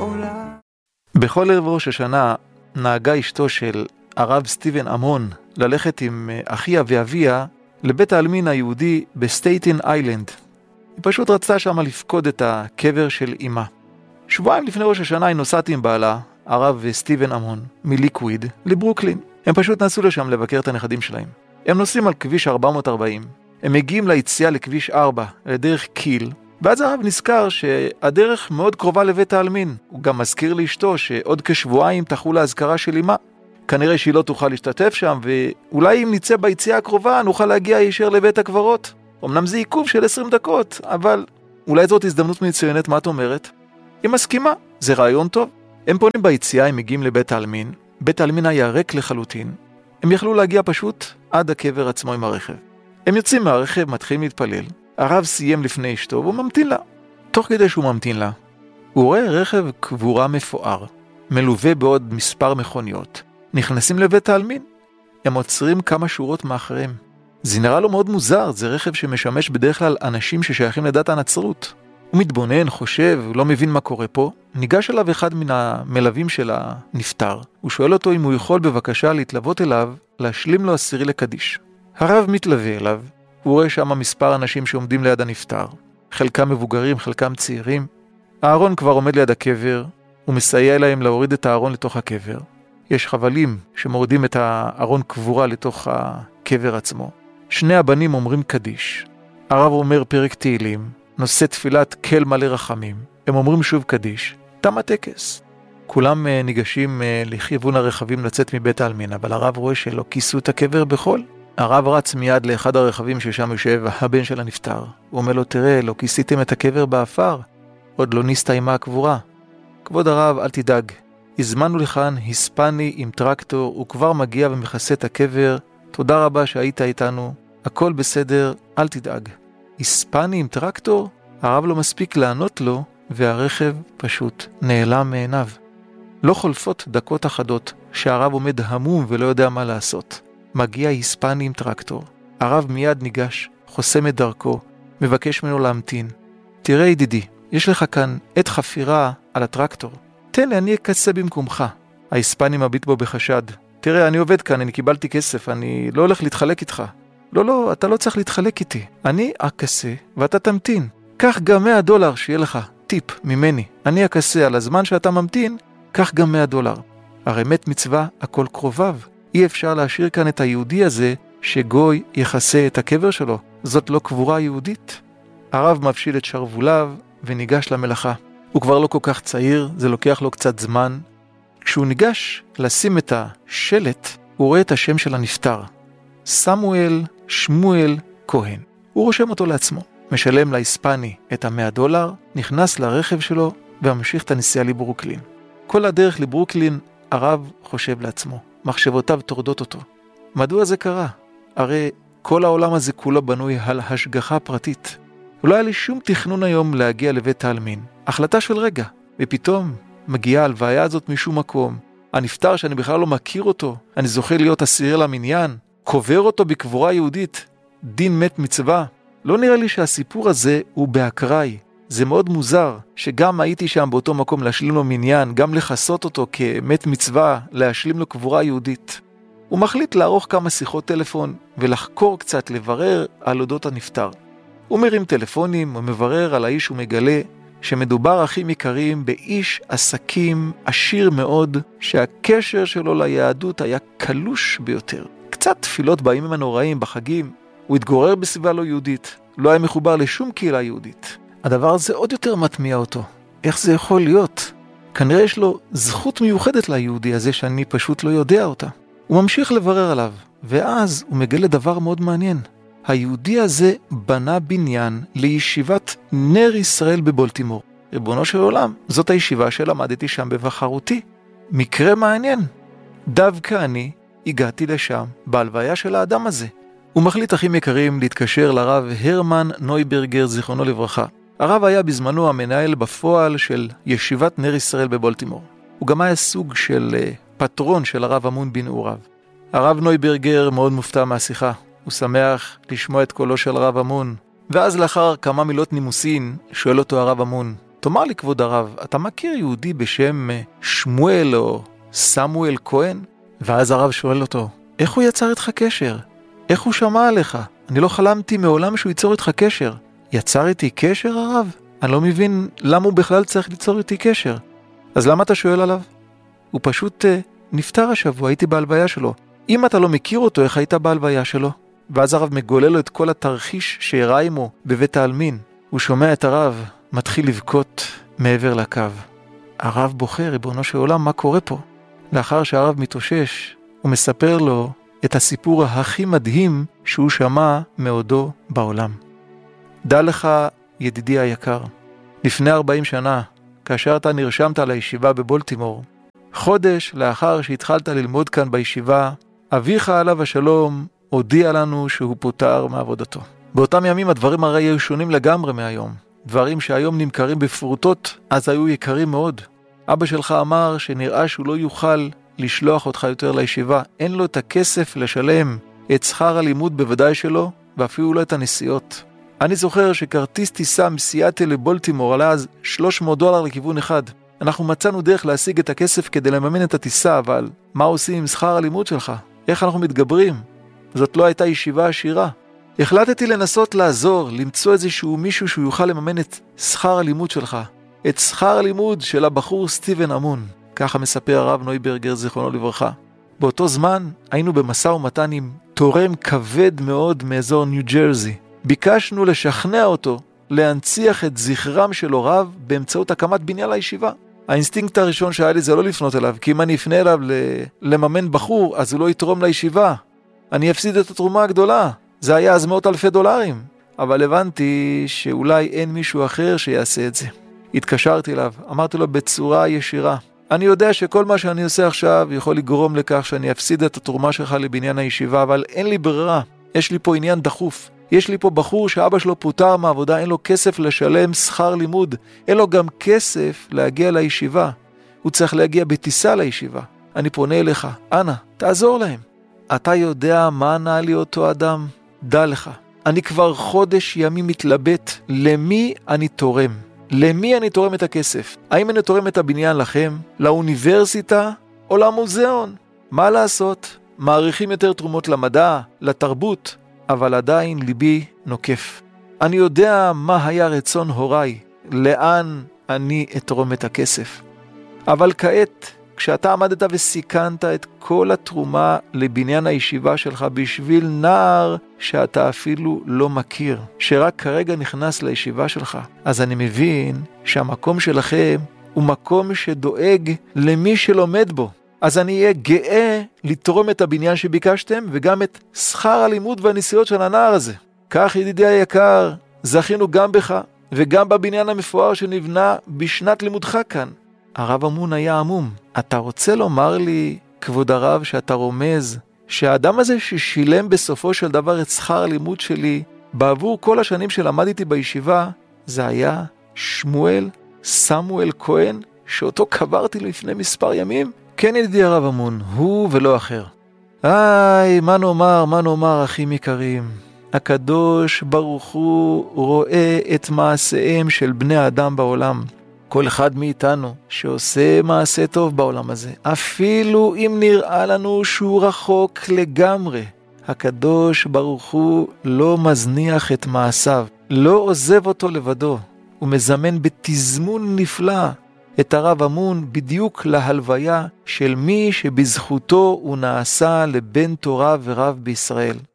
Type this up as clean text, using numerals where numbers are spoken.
בכל ערב ראש השנה נהגה אשתו של הרב סטיבן אמון ללכת עם אחיה ואביה לבית העלמין היהודי בסטייטן איילנד. היא פשוט רצתה שם לפקוד את הקבר של אמה. שבועיים לפני ראש השנה היא נוסעת עם בעלה, הרב סטיבן אמון, מליקוויד לברוקלין. הם פשוט נסעו לשם לבקר את הנכדים שלהם. הם נוסעים על כביש 440. הם מגיעים ליציאה לכביש 4, לדרך קיל, ואז הרב נזכר שהדרך מאוד קרובה לבית העלמין. הוא גם מזכיר לאשתו שעוד כשבועיים תחול ההזכרה של אמה. כנראה שהיא לא תוכל להשתתף שם, ואולי אם נצא ביציאה הקרובה נוכל להגיע ישר לבית הקברות. אמנם זה עיכוב של 20 דקות, אבל אולי זאת הזדמנות מצוינת. מה את אומרת? היא מסכימה, זה רעיון טוב. הם פונים ביציאה, הם מגיעים לבית העלמין. בית העלמין היה ריק לחלוטין. הם יכלו להגיע פשוט עד הקבר עצמו עם הרכב. הם יוצאים מהרכב, מתחילים להתפלל. הרב סיים לפני אשתו והוא ממתין לה. תוך כדי שהוא ממתין לה, הוא רואה רכב קבורה מפואר, מלווה בעוד מספר מכוניות. נכנסים לבית העלמין. הם עוצרים כמה שורות מאחריהם. זה נראה לו מאוד מוזר, זה רכב שמשמש בדרך כלל אנשים ששייכים לדת הנצרות. הוא מתבונן, חושב, לא מבין מה קורה פה. ניגש אליו אחד מן המלווים של הנפטר. הוא שואל אותו אם הוא יכול בבקשה להתלוות אליו, להשלים לו עשירי לקדיש. הרב מתלווה אליו. הוא רואה שם מספר אנשים שעומדים ליד הנפטר. חלקם מבוגרים, חלקם צעירים. הארון כבר עומד ליד הקבר. הוא מסייע להם להוריד את הארון לתוך הקבר. יש חבלים שמורידים את הארון קבורה לתוך הקבר עצמו. שני הבנים אומרים קדיש. הרב אומר פרק תהילים. נושא תפילת כל מלא רחמים. הם אומרים שוב קדיש. תם הטקס. כולם ניגשים לכיוון הרכבים לצאת מבית העלמין, אבל הרב רואה שלא כיסו את הקבר בחול. הרב רץ מיד לאחד הרכבים ששם יושב הבן של הנפטר. הוא אומר לו, תראה, לא כיסיתם את הקבר באפר. עוד לא נסתיימה הקבורה. כבוד הרב, אל תדאג. הזמנו לכאן היספני עם טרקטור, הוא כבר מגיע ומכסה את הקבר. תודה רבה שהיית איתנו. הכל בסדר, אל תדאג. היספני עם טרקטור? הרב לא מספיק לענות לו, והרכב פשוט נעלם מעיניו. לא חולפות דקות אחדות שהרב עומד המום ולא יודע מה לעשות. מגיע היספני עם טרקטור. הרב מיד ניגש, חוסם את דרכו, מבקש ממנו להמתין. תראה ידידי, יש לך כאן עת חפירה על הטרקטור. תן לי, אני אכסה במקומך. היספני מביט בו בחשד. תראה, אני עובד כאן, אני קיבלתי כסף, אני לא הולך להתחלק איתך. לא, אתה לא צריך להתחלק איתי. אני אכסה ואתה תמתין. קח גם $100 שיהיה לך טיפ ממני. אני אכסה על הזמן שאתה ממתין, קח גם $100. הרי מת מצווה, הכל קרוביו. אי אפשר להשאיר כאן את היהודי הזה שגוי יחסה את הקבר שלו. זאת לא קבורה יהודית. הרב מבשיל את שרבוליו וניגש למלאכה. הוא כבר לא כל כך צעיר, זה לוקח לו קצת זמן. כשהוא ניגש לשים את השלט, הוא רואה את השם של הנפטר. סמואל שמואל כהן. הוא רושם אותו לעצמו. משלם להיספני את $100, נכנס לרכב שלו וממשיך את הנסיעה לברוקלין. כל הדרך לברוקלין הרב חושב לעצמו. מחשבותיו תורדות אותו. מדוע זה קרה? הרי כל העולם הזה כולו בנוי על השגחה פרטית. לא היה לי שום תכנון היום להגיע לבית העלמין. החלטה של רגע. ופתאום מגיעה הלוויה הזאת משום מקום. הנפטר שאני בכלל לא מכיר אותו. אני זוכה להיות אסיר למניין. קובר אותו בקבורה יהודית. דין מת מצווה. לא נראה לי שהסיפור הזה הוא באקראי. זה מאוד מוזר שגם הייתי שם באותו מקום להשלים לו מניין, גם לחסות אותו כמת מצווה, להשלים לו קבורה יהודית. הוא מחליט לערוך כמה שיחות טלפון ולחקור קצת, לברר על אודות הנפטר. הוא מרים טלפונים ומברר על האיש ומגלה שמדובר אחים יקרים באיש עסקים עשיר מאוד, שהקשר שלו ליהדות היה קלוש ביותר. קצת תפילות בימים הנוראים בחגים, הוא התגורר בסביבה לא יהודית, לא היה מחובר לשום קהילה יהודית. הדבר הזה עוד יותר מטמיע אותו. איך זה יכול להיות? כנראה יש לו זכות מיוחדת ליהודי הזה שאני פשוט לא יודע אותה. הוא ממשיך לברר עליו, ואז הוא מגלה דבר מאוד מעניין. היהודי הזה בנה בניין לישיבת נר ישראל בבולטימור. ריבונו של עולם, זאת הישיבה שלמדתי שם בבחרותי. מקרה מעניין. דווקא אני הגעתי לשם בהלוויה של האדם הזה. הוא מחליט אחים יקרים להתקשר לרב הרמן נויברגר זיכרונו לברכה. הרב היה בזמנו המנהל בפועל של ישיבת נר ישראל בבולטימור. הוא גם היה סוג של פטרון של הרב אמון בן עורב. הרב נויברגר מאוד מופתע מהשיחה. הוא שמח לשמוע את קולו של הרב אמון. ואז לאחר כמה מילות נימוסין שואל אותו הרב אמון, תאמר לי כבוד הרב, אתה מכיר יהודי בשם שמואל או סמואל כהן? ואז הרב שואל אותו, איך הוא יצר איתך קשר? איך הוא שמע עליך? אני לא חלמתי מעולם שהוא ייצור איתך קשר. יצר איתי קשר הרב? אני לא מבין למה הוא בכלל צריך ליצור איתי קשר. אז למה אתה שואל עליו? הוא פשוט נפטר השבוע, הייתי בהלוויה שלו. אם אתה לא מכיר אותו, איך היית בהלוויה שלו? ואז הרב מגולל לו את כל התרחיש שהראה עמו בבית העלמין. הוא שומע את הרב, מתחיל לבכות מעבר לקו. הרב בוחר, ריבונו של עולם, מה קורה פה? לאחר שהרב מתאושש, הוא מספר לו את הסיפור הכי מדהים שהוא שמע מעודו בעולם. דע לך, ידידי היקר, לפני 40 שנה, כאשר אתה נרשמת לישיבה בבולטימור, חודש לאחר שהתחלת ללמוד כאן בישיבה, אביך עליו השלום הודיע לנו שהוא פוטר מעבודתו. באותם ימים הדברים הרי היו שונים לגמרי מהיום. דברים שהיום נמכרים בפרוטות, אז היו יקרים מאוד. אבא שלך אמר שנראה שהוא לא יוכל לשלוח אותך יותר לישיבה. אין לו את הכסף לשלם את שכר הלימוד בוודאי שלו, ואפילו לא את הנסיעות. אני זוכר שכרטיס טיסה מסיאטל לבולטימור עלה אז $300 לכיוון אחד. אנחנו מצאנו דרך להשיג את הכסף כדי לממן את הטיסה, אבל מה עושים עם שכר הלימוד שלך? איך אנחנו מתגברים? זאת לא הייתה ישיבה עשירה. החלטתי לנסות לעזור, למצוא איזשהו מישהו שהוא יוכל לממן את שכר הלימוד שלך. את שכר הלימוד של הבחור סטיבן אמון. ככה מספר הרב נויברגר זיכרונו לברכה. באותו זמן היינו במשא ומתן עם תורם כבד מאוד מאזור ניו ג'רזי. ביקשנו לשכנע אותו להנציח את זכרם של הוריו באמצעות הקמת בניין לישיבה. האינסטינקט הראשון שהיה לי זה לא לפנות אליו, כי אם אני אפנה אליו לממן בחור, אז הוא לא יתרום לישיבה. אני אפסיד את התרומה הגדולה. זה היה אז $100,000. אבל הבנתי שאולי אין מישהו אחר שיעשה את זה. התקשרתי אליו, אמרתי לו בצורה ישירה, אני יודע שכל מה שאני עושה עכשיו יכול לגרום לכך שאני אפסיד את התרומה שלך לבניין הישיבה, אבל אין לי ברירה. יש לי פה עניין דחוף. יש לי פה בחור שאבא שלו פוטר מעבודה, אין לו כסף לשלם שכר לימוד, אין לו גם כסף להגיע לישיבה. הוא צריך להגיע בטיסה לישיבה. אני פונה אליך, אנא, תעזור להם. אתה יודע מה ענה לי אותו אדם? דע לך, אני כבר חודש ימים מתלבט למי אני תורם. למי אני תורם את הכסף? האם אני תורם את הבניין לכם, לאוניברסיטה או למוזיאון? מה לעשות? מעריכים יותר תרומות למדע, לתרבות, אבל עדיין ליבי נוקף. אני יודע מה היה רצון הוריי, לאן אני אתרום את הכסף. אבל כעת, כשאתה עמדת וסיכנת את כל התרומה לבניין הישיבה שלך בשביל נער שאתה אפילו לא מכיר, שרק כרגע נכנס לישיבה שלך, אז אני מבין שהמקום שלכם הוא מקום שדואג למי שלומד בו. אז אני אהיה גאה לתרום את הבניין שביקשתם וגם את שכר הלימוד והנסיעות של הנער הזה. כך ידידי היקר, זכינו גם בך וגם בבניין המפואר שנבנה בשנת לימודך כאן. הרב אמון היה עמום. אתה רוצה לומר לי, כבוד הרב, שאתה רומז שהאדם הזה ששילם בסופו של דבר את שכר הלימוד שלי בעבור כל השנים שלמדתי בישיבה, זה היה שמואל סמואל כהן, שאותו קברתי לפני מספר ימים? כן ידידי הרב אמון, הוא ולא אחר. מה נאמר אחים יקרים? הקדוש ברוך הוא רואה את מעשיהם של בני האדם בעולם. כל אחד מאיתנו שעושה מעשה טוב בעולם הזה, אפילו אם נראה לנו שהוא רחוק לגמרי, הקדוש ברוך הוא לא מזניח את מעשיו, לא עוזב אותו לבדו. הוא מזמן בתזמון נפלא את הרב אמון בדיוק להלוויה של מי שבזכותו הוא נעשה לבן תורה ורב בישראל.